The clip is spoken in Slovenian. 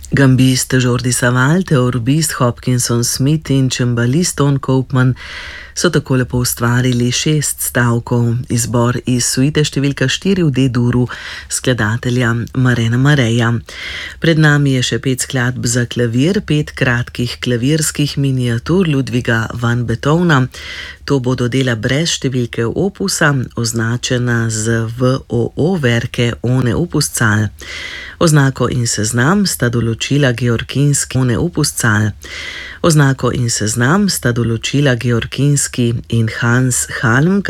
Gambist Jordi Savall, teorbist Hopkinson Smith in čembalist Ton Koopman so tako lepo ustvarili 6 stavkov, izbor iz suite številka 4 v D-duru skladatelja Marena Mareja. Pred nami je še 5 skladb za klavir, 5 kratkih klavirskih miniatur Ludwiga van Beethovna. To bodo dela brez številke opusa, označena z VOO Werke ohne Opuszahl. Oznako in seznam sta določila Georg Kinski ohne Opuszahl. Oznako in seznam sta določila Georg Kinski in Hans Halm.